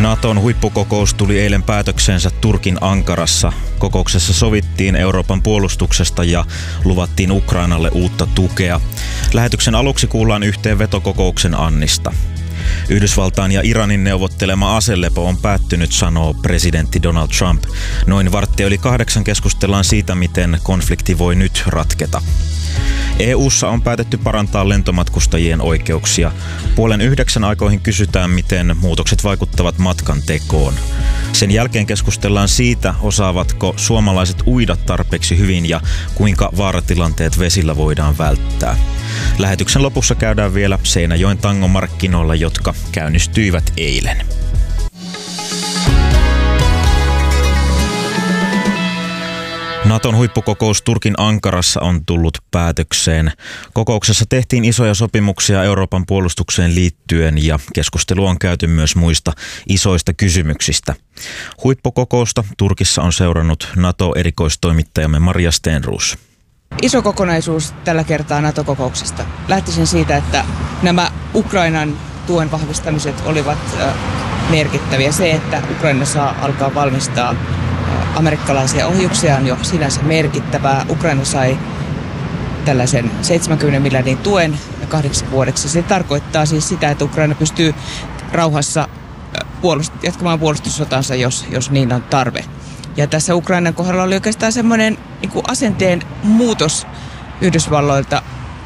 Naton huippukokous tuli eilen päätöksensä Turkin Ankarassa. Kokouksessa sovittiin Euroopan puolustuksesta ja luvattiin Ukrainalle uutta tukea. Lähetyksen aluksi kuullaan yhteenveto kokouksen annista. Yhdysvaltain ja Iranin neuvottelema aselepo on päättynyt, sanoo presidentti Donald Trump. Noin 7:15 keskustellaan siitä, miten konflikti voi nyt ratketa. EU:ssa on päätetty parantaa lentomatkustajien oikeuksia. 8:30 aikoihin kysytään, miten muutokset vaikuttavat matkan tekoon. Sen jälkeen keskustellaan siitä, osaavatko suomalaiset uida tarpeeksi hyvin ja kuinka vaaratilanteet vesillä voidaan välttää. Lähetyksen lopussa käydään vielä Seinäjoen tangomarkkinoilla, jotka käynnistyivät eilen. Naton huippukokous Turkin Ankarassa on tullut päätökseen. Kokouksessa tehtiin isoja sopimuksia Euroopan puolustukseen liittyen ja keskustelu on käyty myös muista isoista kysymyksistä. Huippukokousta Turkissa on seurannut NATO-erikoistoimittajamme Maria Stenroos. Iso kokonaisuus tällä kertaa NATO-kokouksesta. Lähtisin siitä, että nämä Ukrainan tuen vahvistamiset olivat merkittäviä. Se, että Ukraina saa alkaa valmistaa amerikkalaisia ohjuksia, on jo sinänsä merkittävää. Ukraina sai tällaisen 70 miljardin tuen 8 vuodeksi. Se tarkoittaa siis sitä, että Ukraina pystyy rauhassa jatkamaan puolustussotansa, jos niin on tarve. Ja tässä Ukrainan kohdalla oli oikeastaan semmoinen asenteen muutos Yhdysvalloilta.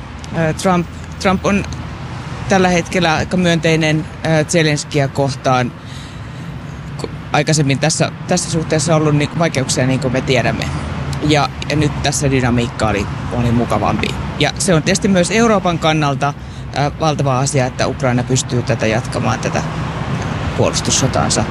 Trump on tällä hetkellä aika myönteinen Zelenskiä kohtaan. Aikaisemmin tässä suhteessa on ollut vaikeuksia, niin kuin me tiedämme. Ja nyt tässä dynamiikka oli mukavampi. Ja se on tietysti myös Euroopan kannalta valtava asia, että Ukraina pystyy jatkamaan tätä puolustussotaansa.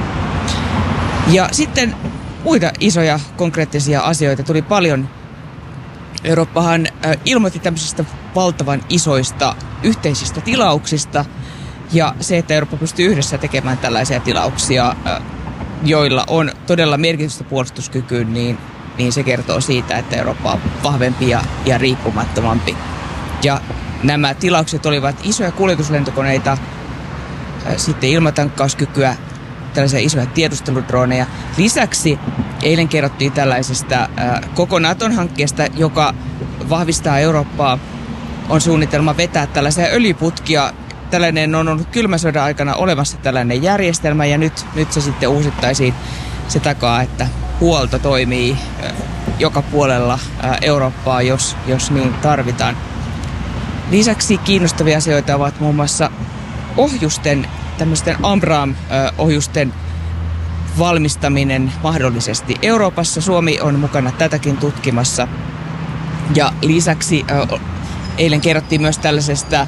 Ja sitten muita isoja konkreettisia asioita tuli paljon. Eurooppahan ilmoitti tämmöisistä valtavan isoista yhteisistä tilauksista. Ja se, että Eurooppa pystyy yhdessä tekemään tällaisia tilauksia, joilla on todella merkitystä puolustuskykyyn, niin se kertoo siitä, että Eurooppa on vahvempi ja riippumattomampi. Ja nämä tilaukset olivat isoja kuljetuslentokoneita, sitten ilmatankkauskykyä, tällaisia isoja tiedusteludroneja. Lisäksi eilen kerrottiin tällaisesta koko Naton hankkeesta, joka vahvistaa Eurooppaa. On suunnitelma vetää tällaisia öljyputkia. Tällainen on ollut kylmän sodan aikana olemassa tällainen järjestelmä ja nyt se sitten uusittaisiin. Se takaa, että huolto toimii joka puolella Eurooppaa, jos niin tarvitaan. Lisäksi kiinnostavia asioita ovat muun muassa ohjusten, tämmöisten Abrams-ohjusten valmistaminen mahdollisesti Euroopassa. Suomi on mukana tätäkin tutkimassa. Ja lisäksi eilen kerrottiin myös tällaisesta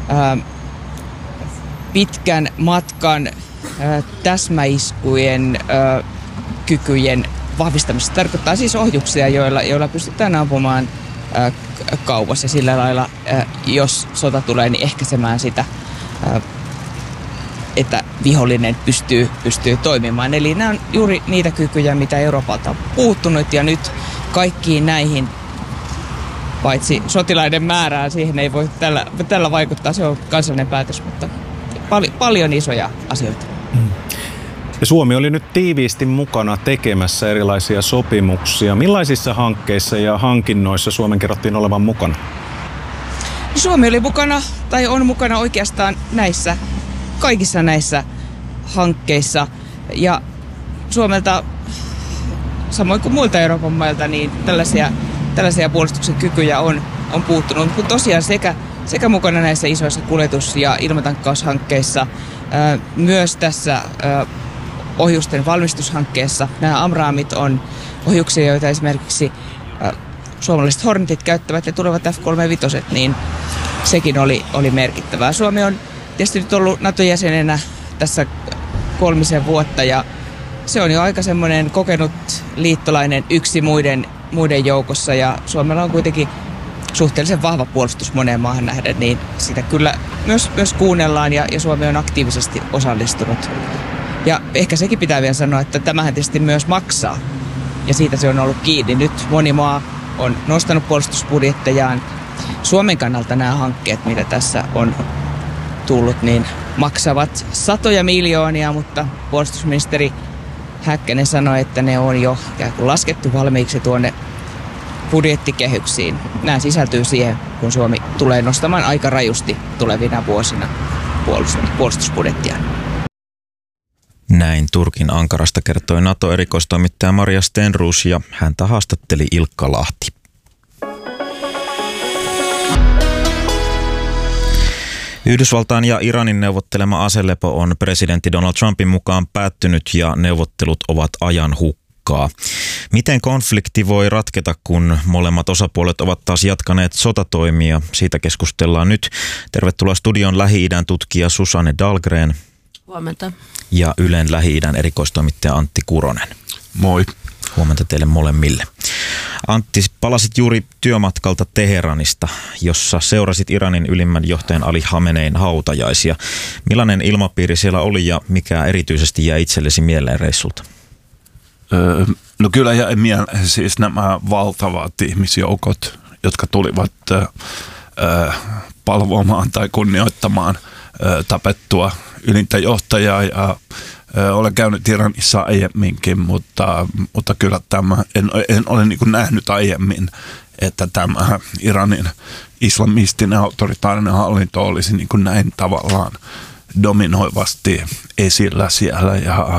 pitkän matkan täsmäiskujen kykyjen vahvistamista. Tarkoittaa siis ohjuksia, joilla pystytään ampumaan kauas ja sillä lailla, jos sota tulee, niin ehkäisemään sitä, että vihollinen pystyy toimimaan. Eli nämä on juuri niitä kykyjä, mitä Euroopalta on puuttunut ja nyt kaikkiin näihin, paitsi sotilaiden määrää, siihen ei voi tällä vaikuttaa, se on kansallinen päätös, mutta paljon isoja asioita. Ja Suomi oli nyt tiiviisti mukana tekemässä erilaisia sopimuksia. Millaisissa hankkeissa ja hankinnoissa Suomen kerrottiin olevan mukana? Suomi oli mukana, tai on mukana oikeastaan kaikissa näissä hankkeissa. Ja Suomelta, samoin kuin muilta Euroopan mailta, niin tällaisia puolustuksen kykyjä on puuttunut. Mutta tosiaan sekä mukana näissä isoissa kuljetus- ja ilmatankkaushankkeissa, myös tässä ohjusten valmistushankkeessa. Nämä Amramit on ohjuksia, joita esimerkiksi suomalaiset Hornetit käyttävät ja tulevat F-35, niin sekin oli merkittävää. Suomi on tietysti nyt ollut NATO-jäsenenä tässä 3 vuotta ja se on jo aika semmoinen kokenut liittolainen yksi muiden joukossa ja Suomella on kuitenkin suhteellisen vahva puolustus moneen maahan nähden, niin sitä kyllä myös kuunnellaan ja Suomi on aktiivisesti osallistunut. Ja ehkä sekin pitää vielä sanoa, että tämähän tietysti myös maksaa ja siitä se on ollut kiinni. Nyt moni maa on nostanut puolustusbudjettejaan. Suomen kannalta nämä hankkeet, mitä tässä tullut, niin maksavat satoja miljoonia, mutta puolustusministeri Häkkänen sanoi, että ne on jo laskettu valmiiksi tuonne budjettikehyksiin. Nämä sisältyy siihen, kun Suomi tulee nostamaan aika rajusti tulevina vuosina puolustusbudjettia. Näin Turkin Ankarasta kertoi NATO-erikoistoimittaja Maria Stenroos ja häntä haastatteli Ilkka Lahti. Yhdysvaltain ja Iranin neuvottelema aselepo on presidentti Donald Trumpin mukaan päättynyt ja neuvottelut ovat ajan hukkaa. Miten konflikti voi ratketa, kun molemmat osapuolet ovat taas jatkaneet sotatoimia? Siitä keskustellaan nyt. Tervetuloa studion Lähi-idän tutkija Susanne Dahlgren. Huomenta. Ja Ylen Lähi-idän erikoistoimittaja Antti Kuronen. Moi. Huomenta teille molemmille. Antti, palasit juuri työmatkalta Teheranista, jossa seurasit Iranin ylimmän johtajan Ali Khamenein hautajaisia. Millainen ilmapiiri siellä oli ja mikä erityisesti jäi itsellesi mieleen reissulta? No kyllä jäi mieleen siis nämä valtavat ihmisjoukot, jotka tulivat palvomaan tai kunnioittamaan tapettua ylintä johtajaa ja olen käynyt Iranissa aiemminkin, mutta kyllä en ole niin kuin nähnyt aiemmin, että tämä Iranin islamistinen autoritaarinen hallinto olisi niin kuin näin tavallaan dominoivasti esillä siellä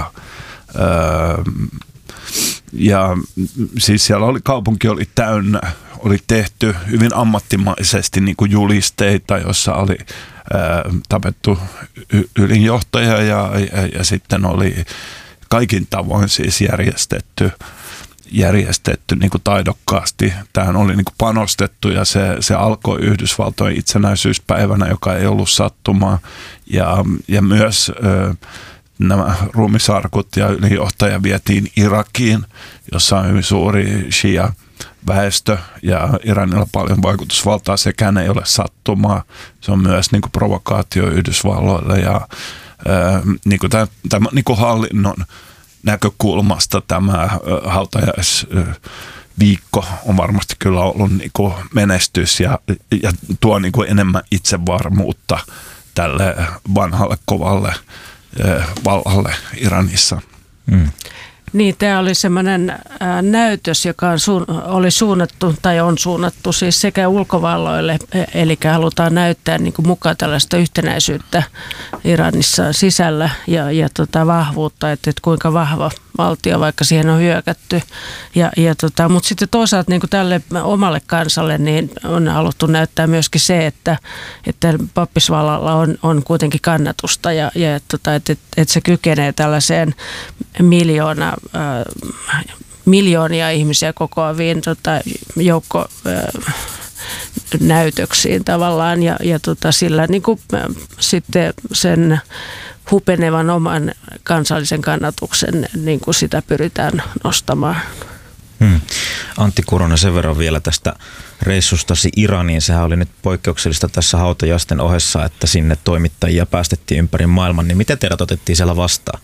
ja siis siellä kaupunki oli täynnä, oli tehty hyvin ammattimaisesti niin kuin julisteita, jossa oli tapettu ylinjohtaja ja sitten oli kaikin tavoin siis järjestetty niin kuin taidokkaasti. Tähän oli niin kuin panostettu ja se alkoi Yhdysvaltojen itsenäisyyspäivänä, joka ei ollut sattumaa ja myös nämä ruumisarkut ja ylinjohtaja vietiin Irakiin, jossa on hyvin suuri shia-väestö ja Iranilla paljon vaikutusvaltaa. Sekään ei ole sattumaa. Se on myös niin kuin provokaatio Yhdysvalloille ja niin kuin tämä niin kuin hallinnon näkökulmasta tämä hautajaisviikko on varmasti kyllä ollut niin kuin menestys ja tuo niin kuin enemmän itsevarmuutta tälle vanhalle kovalle vallalle Iranissa. Niin, tämä oli semmoinen näytös, joka oli suunnattu tai on suunnattu siis sekä ulkovalloille, eli halutaan näyttää niin kuin mukaan tällaista yhtenäisyyttä Iranissa sisällä ja vahvuutta, että kuinka vahva valtio, vaikka siihen on hyökätty. Mutta sitten toisaalta niin kuin tälle omalle kansalle niin on haluttu näyttää myöskin se, että pappisvallalla on kuitenkin kannatusta ja että se kykenee tällaiseen miljoonia ihmisiä kokoaviin joukkonäytöksiin tavallaan ja sillä niin kuin, sitten sen hupenevan oman kansallisen kannatuksen, niin kuin sitä pyritään nostamaan. Antti Kuronen, sen verran vielä tästä reissustasi Iraniin. Sehän oli nyt poikkeuksellista tässä hautajaisten ohessa, että sinne toimittajia päästettiin ympäri maailman. Niin miten teidät otettiin siellä vastaan?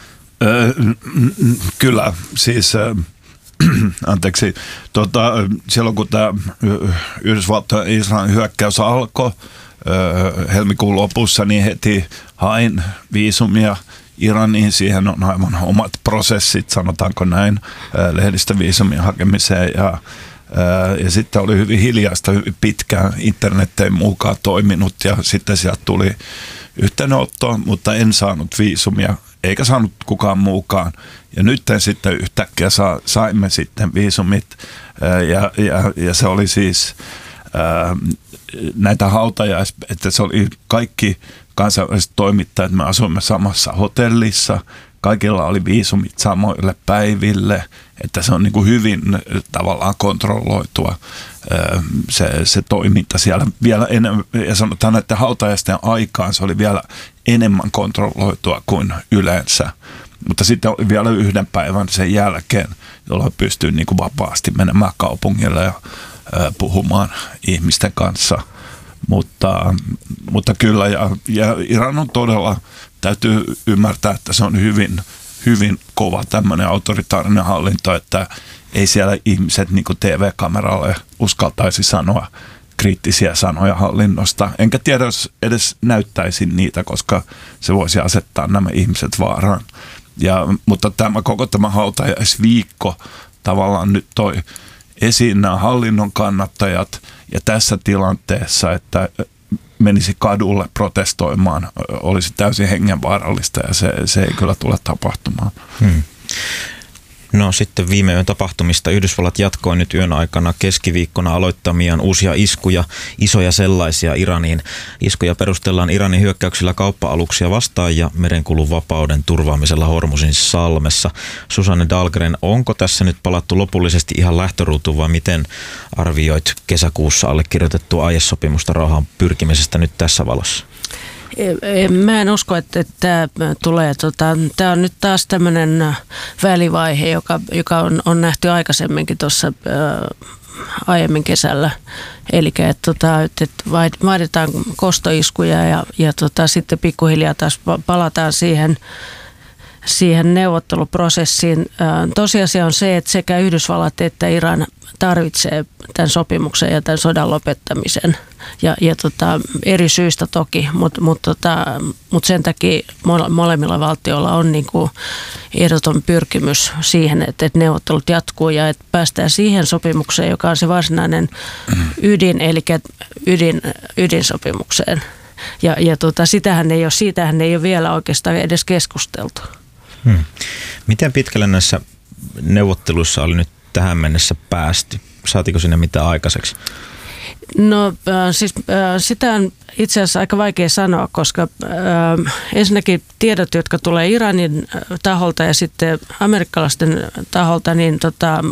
Kyllä, siis anteeksi, silloin kun tämä Yhdysvaltojen ja Israelin hyökkäys alkoi helmikuun lopussa, niin heti hain viisumia Iraniin. Siihen on aivan omat prosessit, sanotaanko näin, lehdistöviisumien hakemiseen ja sitten oli hyvin hiljaista, hyvin pitkään, internet ei mukaan toiminut ja sitten sieltä tuli yhteydenotto, mutta en saanut viisumia eikä saanut kukaan muukaan. Ja nyt sitten yhtäkkiä saimme sitten viisumit ja se oli siis näitä että se oli kaikki kansainväliset toimittajat, me asuimme samassa hotellissa, kaikilla oli viisumit samoille päiville, että se on niin kuin hyvin tavallaan kontrolloitua se toiminta siellä vielä enemmän, ja sanotaan, että hautajaisten aikaan se oli vielä enemmän kontrolloitua kuin yleensä, mutta sitten oli vielä yhden päivän sen jälkeen, jolloin pystyy niin kuin vapaasti menemään kaupungille ja puhumaan ihmisten kanssa. Mutta kyllä, ja Iran on todella, täytyy ymmärtää, että se on hyvin, hyvin kova tämmöinen autoritaarinen hallinto, että ei siellä ihmiset niin kuin TV-kameralle uskaltaisi sanoa kriittisiä sanoja hallinnosta. Enkä tiedä, jos edes näyttäisin niitä, koska se voisi asettaa nämä ihmiset vaaraan. Mutta koko tämä hautajaisviikko tavallaan nyt toi esiin nämä hallinnon kannattajat ja tässä tilanteessa, että menisi kadulle protestoimaan, olisi täysin hengenvaarallista ja se ei kyllä tule tapahtumaan. No sitten viime yön tapahtumista Yhdysvallat jatkoi nyt yön aikana keskiviikkona aloittamiaan uusia iskuja, isoja sellaisia Iraniin. Iskuja perustellaan Iranin hyökkäyksillä kauppa-aluksia vastaan ja merenkulun vapauden turvaamisella Hormuzin salmessa. Susanne Dahlgren, onko tässä nyt palattu lopullisesti ihan lähtöruutuun vai miten arvioit kesäkuussa allekirjoitettua aiesopimusta rauhaan pyrkimisestä nyt tässä valossa? Mä en usko, että tämä tulee. Tämä on nyt taas tämmöinen välivaihe, joka on nähty aikaisemminkin tuossa aiemmin kesällä. Eli että vaaditaan kostoiskuja ja sitten pikkuhiljaa taas palataan siihen neuvotteluprosessiin. Tosiasia on se, että sekä Yhdysvallat että Iran tarvitsee tämän sopimuksen ja tämän sodan lopettamisen. Ja eri syistä toki, mutta sen takia molemmilla valtioilla on niin kuin ehdoton pyrkimys siihen, että neuvottelut jatkuu ja että päästään siihen sopimukseen, joka on se varsinainen ydin, eli ydinsopimukseen. Ja siitähän ei ole vielä oikeastaan edes keskusteltu. Miten pitkälle näissä neuvotteluissa oli nyt tähän mennessä päästy? Saatiko sinne mitään aikaiseksi? No siis sitä on itse asiassa aika vaikea sanoa, koska ensinnäkin tiedot, jotka tulee Iranin taholta ja sitten amerikkalaisten taholta, niin